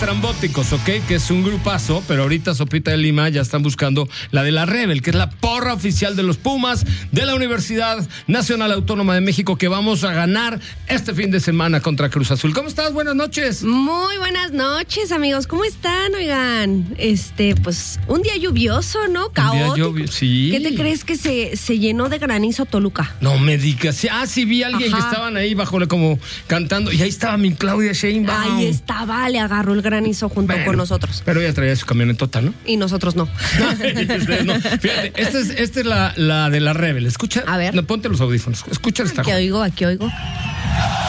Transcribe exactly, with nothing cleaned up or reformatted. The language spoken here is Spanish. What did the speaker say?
Estrambóticos, ¿ok? Que es un grupazo, pero ahorita Sopita de Lima ya están buscando la de la Rebel, que es la porra oficial de los Pumas de la Universidad Nacional Autónoma de México, que vamos a ganar este fin de semana contra Cruz Azul. ¿Cómo estás? Buenas noches. Muy buenas noches, amigos. ¿Cómo están? Oigan, este, pues, un día lluvioso, ¿no? Caótico. Lluvio, sí. ¿Qué te crees que se, se llenó de granizo Toluca? No me digas. Ah, sí, vi a alguien Ajá. que estaban ahí bajo como cantando, y ahí estaba mi Claudia Sheinbaum. Ahí estaba, le agarró el granizo junto bueno, con nosotros. Pero ella traía su camionetota, ¿no? Y nosotros no. no. Fíjate, esta es, esta es la, la de la Rebel. Escucha. A ver. No, ponte los audífonos. Escucha esta. Aquí oigo, aquí oigo.